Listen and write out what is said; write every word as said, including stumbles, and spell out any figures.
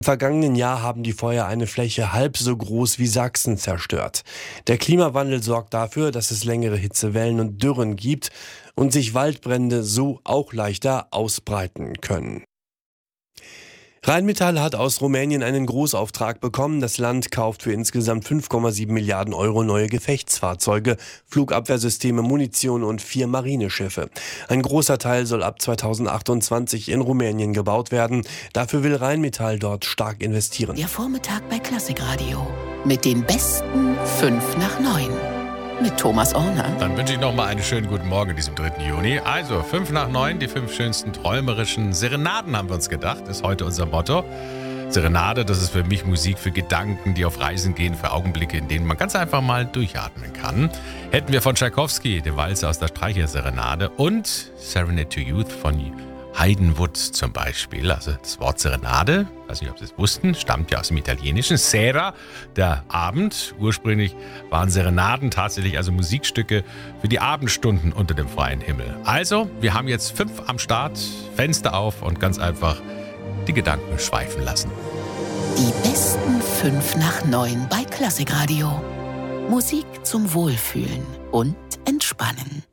Im vergangenen Jahr haben die Feuer eine Fläche halb so groß wie Sachsen zerstört. Der Klimawandel sorgt dafür, dass es längere Hitzewellen und Dürren gibt und sich Waldbrände so auch leichter ausbreiten können. Rheinmetall hat aus Rumänien einen Großauftrag bekommen. Das Land kauft für insgesamt fünf Komma sieben Milliarden Euro neue Gefechtsfahrzeuge, Flugabwehrsysteme, Munition und vier Marineschiffe. Ein großer Teil soll ab zweitausendachtundzwanzig in Rumänien gebaut werden. Dafür will Rheinmetall dort stark investieren. Der Vormittag bei Klassikradio mit den besten fünf nach neun. Mit Thomas Orner. Dann wünsche ich noch mal einen schönen guten Morgen in diesem dritten Juni. Also fünf nach neun, die fünf schönsten träumerischen Serenaden haben wir uns gedacht. Ist heute unser Motto. Serenade, das ist für mich Musik für Gedanken, die auf Reisen gehen, für Augenblicke, in denen man ganz einfach mal durchatmen kann. Hätten wir von Tschaikowski, den Walzer aus der Streicherserenade, und Serenade to Youth von Haydn Wood zum Beispiel. Also das Wort Serenade, weiß nicht, ob Sie es wussten, stammt ja aus dem Italienischen. Sera, der Abend. Ursprünglich waren Serenaden tatsächlich also Musikstücke für die Abendstunden unter dem freien Himmel. Also, wir haben jetzt fünf am Start, Fenster auf und ganz einfach die Gedanken schweifen lassen. Die besten fünf nach neun bei Klassikradio. Musik zum Wohlfühlen und Entspannen.